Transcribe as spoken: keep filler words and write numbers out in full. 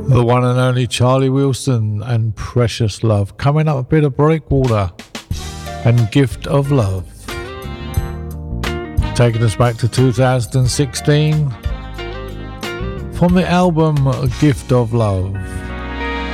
The one and only Charlie Wilson and Precious Love. Coming up, a bit of Breakwater and Gift of Love. Taking us back to two thousand sixteen from the album Gift of Love.